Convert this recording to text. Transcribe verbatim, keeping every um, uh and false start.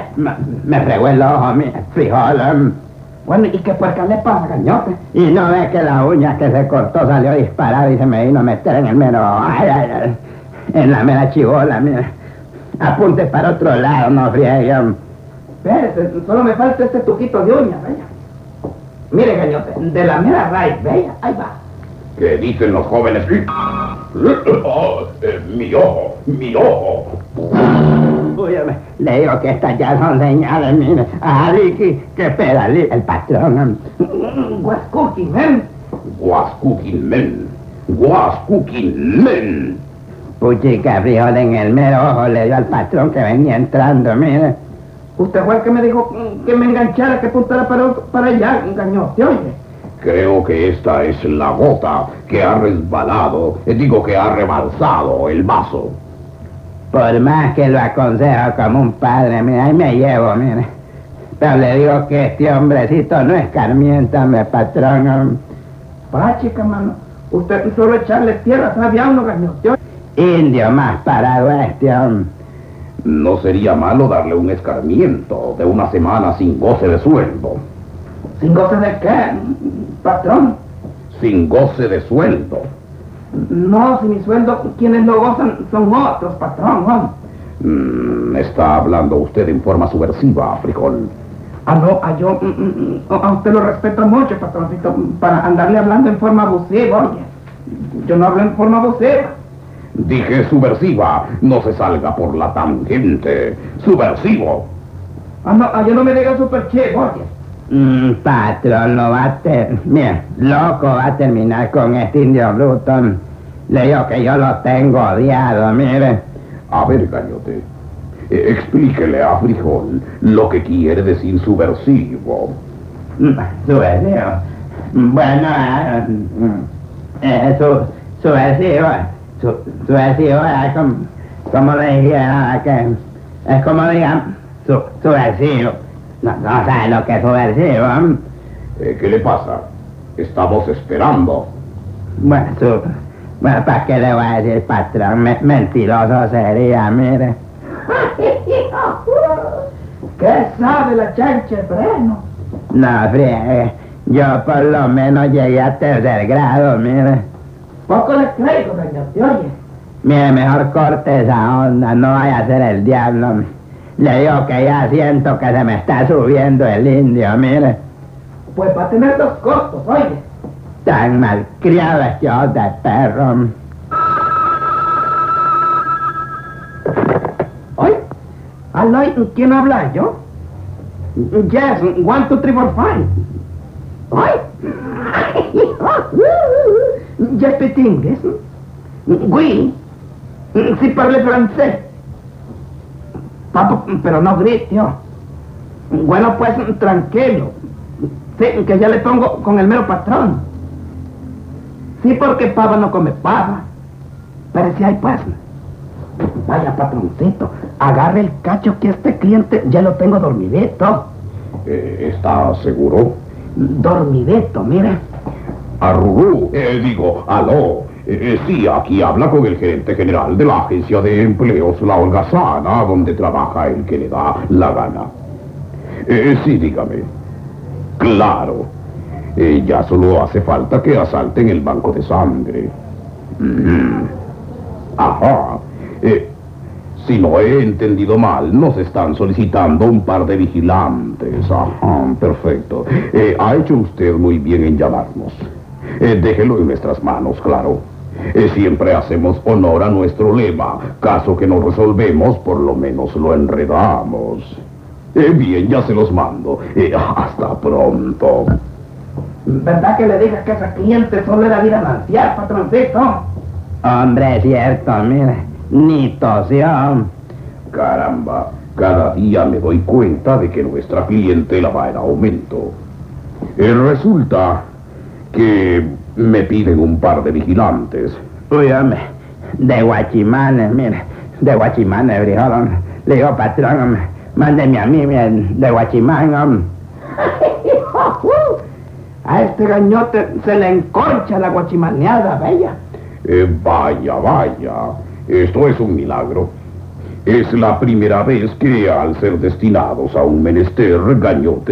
me, me fregó el ojo, mi frijol. Um. Bueno, ¿y qué puerca le pasa, gañote? Y no ve que la uña que se cortó salió disparada y se me vino a meter en el mero... Ay, ay, ay, en la mera chivola, mira. Apunte para otro lado, no friegue. Espérese, solo me falta este tuquito de uña, vaya. Mire, gañote, de la mera raíz, vaya, ahí va. ¿Qué dicen los jóvenes? Oh, eh, mi ojo, mi ojo. Uy, le digo que estas ya son señales, mire. Ah, Ricky, que pedale el patrón. Guascuquín, men. Guascuquín, men. Guascuquín, men. Puchica, frijol en el mero ojo le dio al patrón que venía entrando, mire. Usted fue el que me dijo que me enganchara, que apuntara para, para allá, gañote, oye. Creo que esta es la gota que ha resbalado, eh, digo que ha rebalsado el vaso. Por más que lo aconsejo como un padre, mire, ahí me llevo, mire. Pero le digo que este hombrecito no escarmienta, hombre, patrón. Pa, chica, mano, usted solo echarle tierra, sabe a uno, gañote. Indio más parado este hombre. No sería malo darle un escarmiento de una semana sin goce de sueldo. ¿Sin goce de qué, patrón? Sin goce de sueldo. No, si mi sueldo, quienes lo gozan son otros, patrón, ¿no? Mm, está hablando usted en forma subversiva, frijol. Ah, no, ah, yo mm, mm, a usted lo respeto mucho, patroncito, para andarle hablando en forma abusiva, oye. Yo no hablo en forma abusiva. Dije subversiva, no se salga por la tangente. Subversivo. Ah, no, ah, yo no me diga super chico, oye. Mm, patrón, lo va a ter... Mira, loco va a terminar con este indio bruto. Le digo que yo lo tengo odiado, mire. A ver, gañote, eh, explíquele a Frijol lo que quiere decir subversivo. Mm, subversivo. Bueno, eh, eh, su, subversivo, su, subversivo es como, como le dijera que... Es como digamos, su, subversivo. No, no sabe lo que es subversivo. Eh, ¿Qué le pasa? Estamos esperando. Bueno, su, bueno, ¿para qué le voy a decir, patrón? Me, mentiroso sería, mire. ¿Qué sabe la chancha de freno? No, friegue. Yo por lo menos llegué a tercer grado, mire. Poco le creo, gañote, oye. Mire, mejor corte esa onda, no vaya a ser el diablo. Le digo que ya siento que se me está subiendo el indio, mire. Pues va a tener dos costos, oye. Tan malcriado este ojo de perro. Oye, aló, ¿quién habla? ¿Yo? Yes, one, two, three, four, five. Oye. ¿Ya speak English? Oui. Si parle francés. Papá, pero no grite, ¿no? Bueno, pues, tranquilo. Sí, que ya le pongo con el mero patrón. Sí, porque pava no come pava. Pero si hay, pues. Vaya, patroncito, agarre el cacho que este cliente ya lo tengo dormidito. Eh, ¿Está seguro? Dormidito, mire. Arrugú, eh, digo, aló. Eh, eh, sí, aquí habla con el gerente general de la agencia de empleos La Holgazana, donde trabaja el que le da la gana. Eh, sí, dígame. Claro. Eh, ya solo hace falta que asalten el banco de sangre. Mm. Ajá. Eh, si no he entendido mal, nos están solicitando un par de vigilantes. Ajá, perfecto. Eh, ha hecho usted muy bien en llamarnos. Eh, déjelo en nuestras manos, claro. Eh, siempre hacemos honor a nuestro lema. Caso que no resolvemos, por lo menos lo enredamos. Eh, bien, ya se los mando. Eh, hasta pronto. ¿Verdad que le dije que esa cliente solo era vida anciana, patroncito? Hombre, es cierto, mire. Ni tosió. Caramba, cada día me doy cuenta de que nuestra clientela va en aumento. Eh, resulta que me piden un par de vigilantes. Uy, hombre, de guachimanes, mire, de guachimanes, frijol, hombre. Le digo, patrón, hombre, mándeme a mí, mire, de guachimán, hombre. A este gañote se le enconcha la guachimaneada, bella. Eh, vaya, vaya, esto es un milagro. Es la primera vez que, al ser destinados a un menester, Gañote